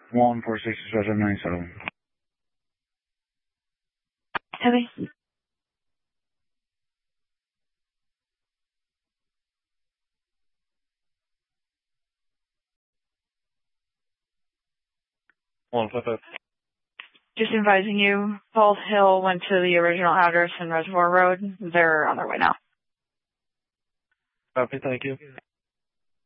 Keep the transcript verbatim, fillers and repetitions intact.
One four six seven nine seven. Heavy. One five five. Just advising you, Bald Hill went to the original address in Reservoir Road. They're on their way now. Copy, thank you.